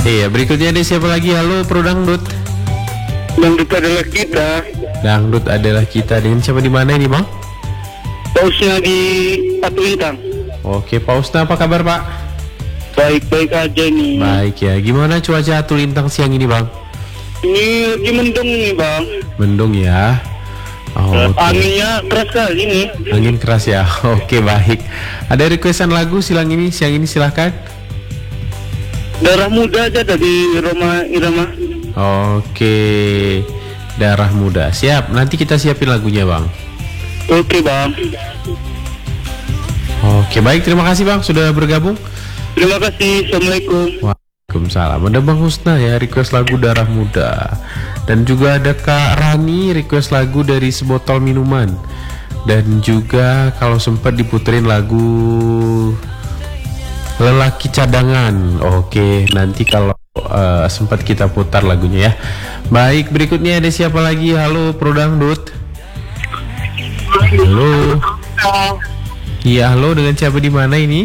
Iya, berikutnya ada siapa lagi? Halo Pro Dangdut. Dangdut adalah kita. Dangdut adalah kita. Dengan siapa di mana ini, Bang? Pausnya di Batu Lintang. Oke, Pausna apa kabar, Pak? Baik-baik aja nih. Baik ya. Gimana cuaca Batu Lintang siang ini, Bang? Ini lagi mendung nih, Bang. Mendung ya. Oh, oke. Anginnya keras kali nih. Angin keras ya. Oke, baik. Ada requestan lagu siang ini silahkan. Darah Muda aja dari Roma Irama. Oke. Darah Muda. Siap. Nanti kita siapin lagunya, Bang. Oke, Bang. Oke, baik. Terima kasih, Bang, sudah bergabung. Terima kasih. Assalamualaikum. Waalaikumsalam. Ada Bang Husna ya, request lagu Darah Muda. Dan juga ada Kak Rani, request lagu dari Sebotol Minuman. Dan juga kalau sempat diputerin lagu Lelaki Cadangan. Oke, nanti kalau sempat kita putar lagunya ya. Baik, berikutnya ada siapa lagi? Halo Pro Dangdut. Halo. Iya, halo, dengan siapa di mana ini?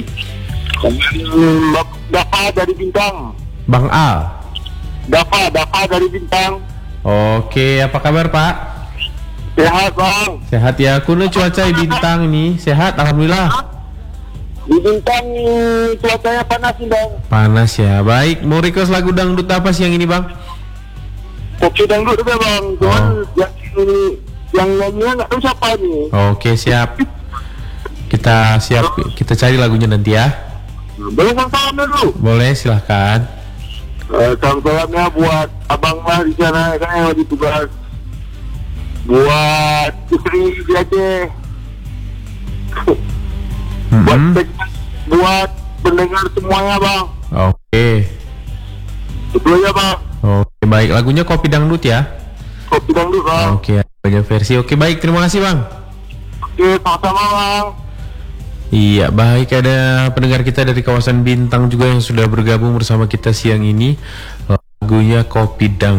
Dafa dari Bintang. Bang A. Dafa dari Bintang. Oke, apa kabar, Pak? Sehat, Bang. Sehat ya. Kuno cuaca di Bintang nih. Sehat, alhamdulillah. Di Bintang cuacanya panas nih, Bang. Panas ya. Baik, mau request lagu dangdut apa siang ini, Bang? Kopi dangdut udah, Bang. Cuman yang nyanyinya nggak tahu siapa nih. Oke, siap. Kita cari lagunya nanti ya. Boleh salam dulu. Boleh, silahkan. Salamnya buat abang lah di sana kan yang lagi tugas. Buat istri di Aceh. Buat pendengar semuanya, Bang. Oke. Itu aja, Bang. Oke, baik. Lagunya Kopi Dangdut ya. Kopi dangdut, Bang. Oke, banyak versi. Oke, baik. Terima kasih, Bang. Oke, sama-sama, Bang. Iya, baik. Ada pendengar kita dari kawasan Bintang juga yang sudah bergabung bersama kita siang ini. Lagunya Kopi Dangdut.